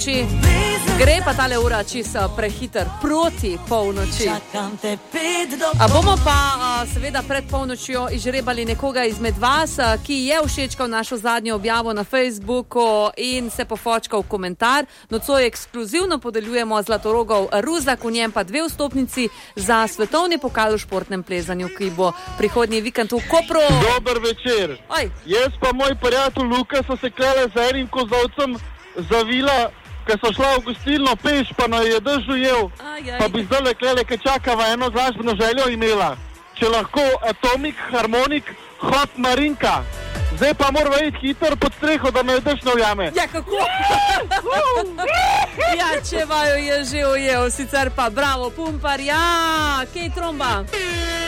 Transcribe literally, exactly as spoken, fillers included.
polnoči. Gre pa tale ura čisto prehiter proti polnoči. A bomo pa a, seveda pred polnočjo izžrebali nekoga izmed vas, a, ki je všečkal našo zadnjo objavo na Facebooku in se pofočkal v komentar. Nocoj ekskluzivno podeljujemo Zlatorogov Ruzak, v njem pa dve vstopnici za svetovni pokal v športnem plezanju, ki bo prihodnji vikend v Kopru. Dober večer. Oj. Jaz pa moj prijatelj Luka so se klele z enim kozovcem zavila, ker so šla v gostilno peš, pa no je držujel, pa bi zdaj klele, ker čakava eno glasbeno željo imela. Če lahko Atomik, Harmonik, Hot Marinka. Zdaj pa moramo iti hitro pod streho, da me dež ne ujame. Ja, kako? Ja, če vaju je že ujel, sicer pa bravo, Pumpar, ja, kej tromba.